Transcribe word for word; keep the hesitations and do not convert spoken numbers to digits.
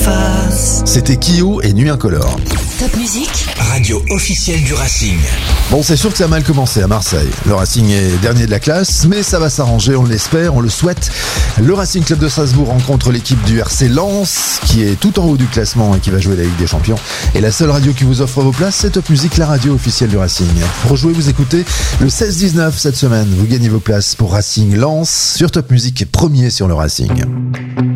face. C'était Kyo et Nuit Incolore. Top Musique, Radio officielle du Racing. Bon, c'est sûr que ça a mal commencé à Marseille. Le Racing est dernier de la classe, mais ça va s'arranger, on l'espère, on le souhaite. Le Racing Club de Strasbourg rencontre l'équipe du R C Lens, qui est tout en haut du classement et qui va jouer la Ligue des Champions. Et la seule radio qui vous offre vos places, c'est Top Musique, la radio officielle du Racing. Pour jouer, vous écoutez le seize dix-neuf cette semaine. Vous gagnez vos places pour Racing Lens sur Top Musique, premier sur le Racing.